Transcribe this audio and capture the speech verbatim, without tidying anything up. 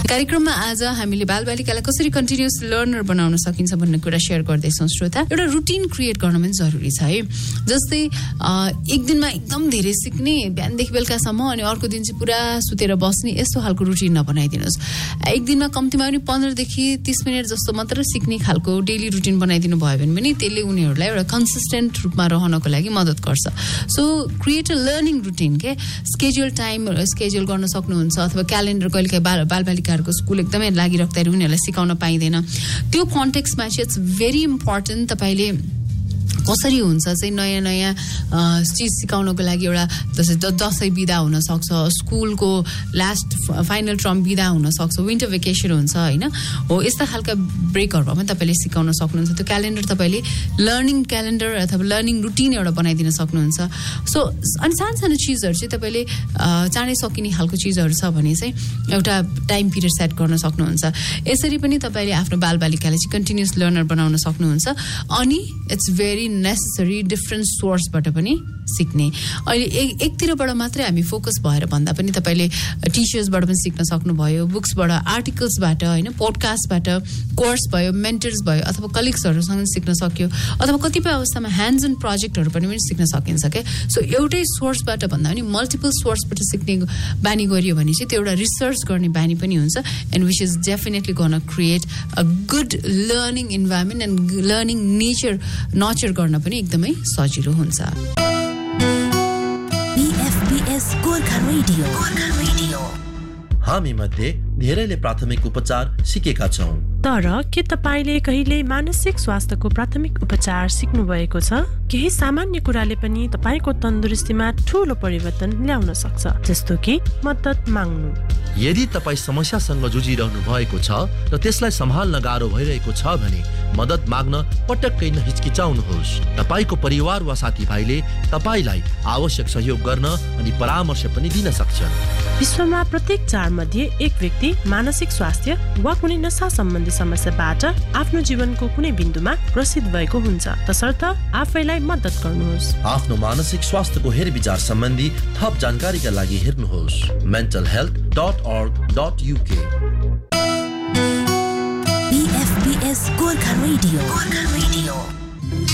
कार्यक्रममा आज हामीले बालबालिकालाई कसरी कन्टिन्युअस लर्नर बनाउन सकिन्छ भन्ने कुरा शेयर गर्दैछौँ श्रोता। एउटा रुटिन क्रिएट गर्न पनि जरुरी छ है। जस्तै एक दिनमा एकदम धेरै सिक्ने बिहानदेखि बेलुकासम्म अनि अर्को दिन चाहिँ पुरा सुतेर बस्ने यस्तो खालको रुटिन नबनाइदिनुहोस्। एक दिनमा कम्तीमा पनि पन्ध्र देखि तीस मिनट जस्तो मात्र सिक्ने खालको डेली रुटिन बनाइदिनु भयो भने पनि त्यसले उनीहरूलाई एउटा कन्सिस्टेन्ट रूपमा रहनको लागि मद्दत गर्छ। So create a learning routine के स्केड्युल टाइम स्केड्युल गर्न सक्नुहुन्छ अथवा क्यालेन्डर कहिलेकाहीँ बाल बालबालिकाहरूको स्कुल एकदमै लागिराख्दाखेरि उनीहरूलाई सिकाउन पाइँदैन। त्यो कन्टेक्स्टमा चाहिँ इट्स भेरी इम्पोर्टेन्ट तपाईँले कसरी हुन्छ चाहिँ नयाँ नयाँ चिज सिकाउनको लागि एउटा जस्तै दसैँ बिदा हुनसक्छ, स्कुलको लास्ट फाइनल टर्म बिदा हुनसक्छ, विन्टर भेकेसन हुन्छ होइन हो, यस्ता खालका ब्रेकहरूमा पनि तपाईँले सिकाउन सक्नुहुन्छ। त्यो क्यालेन्डर तपाईँले लर्निङ क्यालेन्डर अथवा लर्निङ रुटिन एउटा बनाइदिन सक्नुहुन्छ। सो अनि सानो सानो चिजहरू चाहिँ तपाईँले चाँडै सकिने खालको चिजहरू छ भने चाहिँ एउटा टाइम पिरियड सेट गर्न सक्नुहुन्छ। यसरी पनि तपाईँले आफ्नो बालबालिकालाई चाहिँ कन्टिन्युअस लर्नर बनाउन सक्नुहुन्छ। अनि इट्स भेरी नेसेसरी डिफ्रेन्ट सोर्सबाट पनि सिक्ने। अहिले एक एकतिरबाट मात्रै हामी फोकस भएर भन्दा पनि तपाईँले टिचर्सबाट पनि सिक्न सक्नुभयो, बुक्सबाट, आर्टिकल्सबाट होइन, पोडकास्टबाट, कोर्स भयो, मेन्टर्स भयो अथवा कलिग्सहरूसँग सिक्न सक्यो अथवा कतिपय अवस्थामा ह्यान्ड्स अन प्रोजेक्टहरू पनि पनि सिक्न सकिन्छ क्या। सो एउटै सोर्सबाट भन्दा पनि मल्टिपल सोर्सबाट सिक्ने बानी गरियो भने चाहिँ त्यो एउटा रिसर्च गर्ने बानी पनि हुन्छ and which is definitely gonna create a good learning environment and learning nature nurture गर्न पनि एकदमै सजिलो हुन्छ। गोर्खा रेडियो गोर्खा रेडियो हामी मध्ये धेरैले प्राथमिक उपचार सिकेका छौं, तर के तपाईले कहिले मानसिक स्वास्थ्यको प्राथमिक उपचार सिक्नु भएको छ? केही सामान्य कुराले पनि तपाईको तन्दुरुस्तीमा ठूलो परिवर्तन ल्याउन सक्छ, जस्तो कि मद्दत माग्नु। यदि तपाई समस्यासँग जुझिरहनु भएको छ र त्यसलाई सम्हाल्न गाह्रो भइरहेको छ भने मद्दत माग्न पटक्कै नहिचकिचाउनुहोस्। तपाईको परिवार वा साथीभाइले तपाईलाई आवश्यक सहयोग गर्न अनि परामर्श पनि दिन सक्छन्। विश्वमा प्रत्येक चार मध्ये एक व्यक्ति मानसिक स्वास्थ्य वा कुनै नशा सम्बन्धी समस्याबाट आफ्नो जीवनको कुनै बिन्दुमा ग्रसित भएको हुन्छ। तसर्थ आफैलाई मद्दत गर्नुहोस्। आफ्नो मानसिक स्वास्थ्यको हेरविचार सम्बन्धी थप जानकारीका लागि हेर्नुहोस् mental health dot org dot uk। B F B S Gorkha radio Gorkha radio